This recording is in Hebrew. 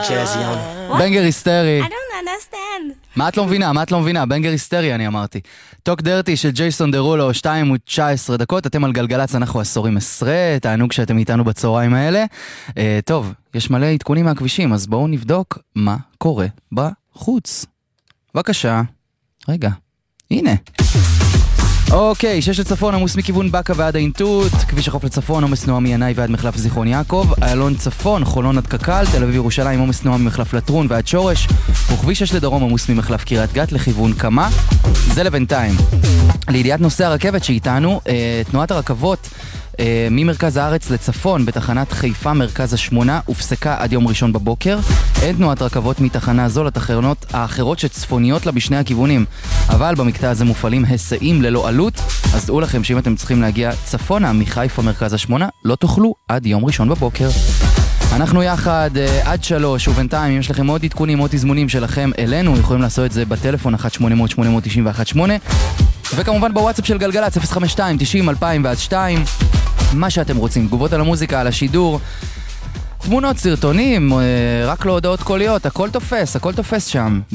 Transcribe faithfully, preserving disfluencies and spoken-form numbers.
בנגר היסטרי. I don't understand. מה את לא מבינה? מה את לא מבינה? בנגר היסטרי אני אמרתי. טוק דרטי של ג'ייסון דרולו, שתיים ותשע עשרה דקות, אתם על גלגלץ, אנחנו עשורים עשרה, תענוג שאתם איתנו בצהריים האלה. אה, טוב, יש מלא עדכונים מהכבישים, אז בואו נבדוק מה קורה בחוץ. בבקשה. רגע, הנה. אוקיי, שש לצפון, עמוס מכיוון בקה ועד האינטוט, כביש החוף לצפון, עומס נועם ינאי ועד מחלף זיכרון יעקב, איילון צפון, חולון עד קק"ל, תל אביב ירושלים, עומס נועם ממחלף לטרון ועד שורש, וכביש שש לדרום, עמוס ממחלף קריית גת לכיוון קמה. זה לבינתיים. לידיעת נושא הרכבת שאיתנו, אה, תנועת הרכבות אה, ממרכז הארץ לצפון בתחנת חיפה מרכז השמונה הופסקה עד יום ראשון בבוקר. אין תנועת רכבות מתחנה זו לתחנות האחרות שצפוניות לה בשני הכיוונים, אבל במקטע הזה מופעלים היסעים ללא עלות, אז דעו לכם שאם אתם צריכים להגיע צפונה מחיפה מרכז השמונה לא תוכלו עד יום ראשון בבוקר. אנחנו יחד uh, עד שלוש, ובינתיים אם יש לכם עוד עדכונים, עוד תזמונים שלכם אלינו, יכולים לעשות את זה בטלפון אחת שמונה אפס אפס שמונה תשע אחת שמונה, וכמובן בוואטסאפ של גלגלץ אפס חמש שתיים תשעים אלפיים ועד שתיים, מה שאתם רוצים, תגובות על המוזיקה, על השידור, תמונות, סרטונים, uh, רק לא הודעות קוליות, הכל תופס, הכל תופס שם.